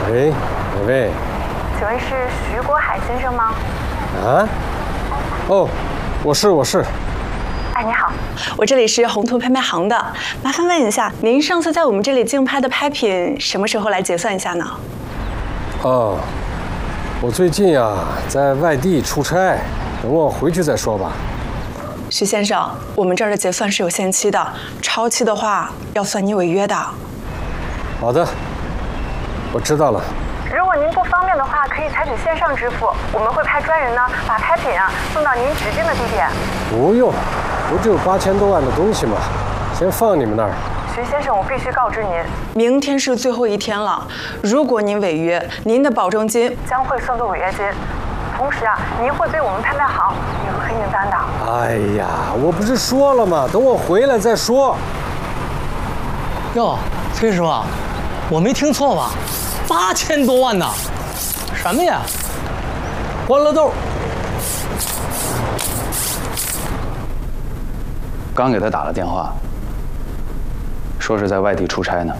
喂，哪位？ 请问是徐国海先生吗？ 啊？哦，我是。 哎，你好，我这里是宏图拍卖行的，麻烦问一下，您上次在我们这里竞拍的拍品什么时候来结算一下呢？ 哦，我最近啊在外地出差，等我回去再说吧。 徐先生，我们这儿的结算是有限期的，超期的话要算你违约的。 好的，我知道了。 如果您不方便的话，可以采取线上支付，我们会派专人呢把拍品送到您指定的地点。 不用，不就8000多万的东西吗？先放你们那儿。 徐先生，我必须告知您，明天是最后一天了。如果您违约，您的保证金将会算作违约金，同时您会被我们拍卖行列入黑名单的。 哎呀，我不是说了吗？等我回来再说。 哟，崔师傅，我没听错吧？8000多万呢？什么呀？欢乐豆。 刚给他打了电话，说是在外地出差呢。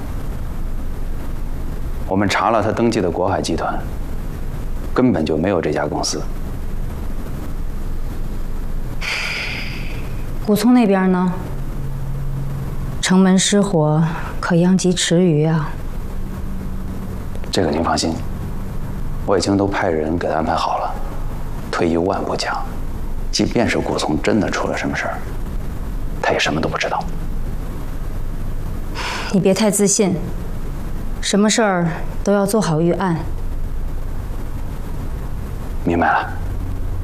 我们查了他登记的国海集团，根本就没有这家公司。 古村那边呢？城门失火，可殃及池鱼啊。 这个您放心，我已经都派人给他安排好了。退一万步讲，即便是古松真的出了什么事儿，他也什么都不知道。 你别太自信，什么事儿都要做好预案。 明白了。